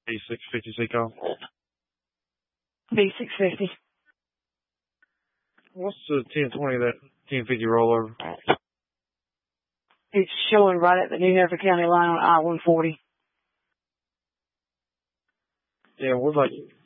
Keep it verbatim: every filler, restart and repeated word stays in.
B six fifty Seco. B six fifty. What's the ten twenty, that ten fifty rollover? It's showing right at the New Hampshire County line on I one forty. Yeah, we're like